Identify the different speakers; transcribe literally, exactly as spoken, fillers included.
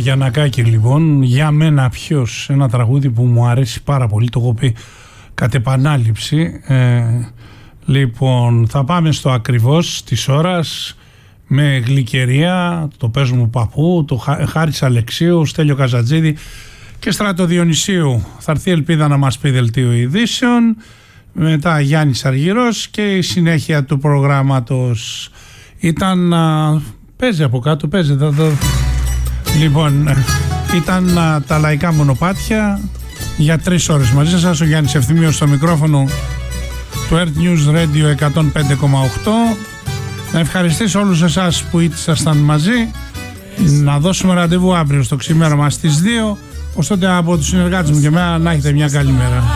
Speaker 1: Γιαννακάκη λοιπόν, για μένα ποιος, ένα τραγούδι που μου αρέσει πάρα πολύ, το έχω πει κατ' επανάληψη. ε, λοιπόν θα πάμε στο ακριβώς της ώρας με γλυκερία, το πες μου παππού, το Χάρης Αλεξίου, Στέλιο Καζατζίδη και Στράτο Διονυσίου. Θα έρθει η Ελπίδα να μας πει δελτίο ειδήσεων, μετά Γιάννης Αργυρός και η συνέχεια του προγράμματος. Ήταν α, παίζει από κάτω, παίζει θα το... Λοιπόν, ήταν α, τα λαϊκά μονοπάτια για τρεις ώρες μαζί σας. Ο Γιάννης Ευθυμίος στο μικρόφωνο του Earth News Radio εκατόν πέντε κόμμα οκτώ. Να ευχαριστήσω όλους εσάς που ήσασταν μαζί. Να δώσουμε ραντεβού αύριο στο ξημέρωμα στις δύο. Ωστότε από τους συνεργάτες μου και εμένα να έχετε μια καλή μέρα.